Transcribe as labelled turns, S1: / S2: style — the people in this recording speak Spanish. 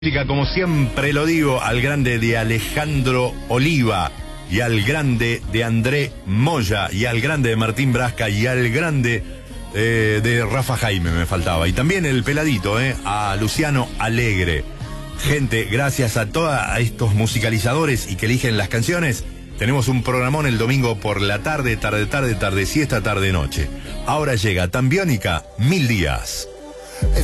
S1: Como siempre lo digo, al grande de Alejandro Oliva y al grande de André Moya y al grande de Martín Brasca y al grande de Rafa Jaime me faltaba, y también el peladito, a Luciano Alegre. Gente, gracias a todos estos musicalizadores y que eligen las canciones. Tenemos un programón el domingo por la tarde siesta, tarde noche. Ahora llega Tan Biónica, 1000 días.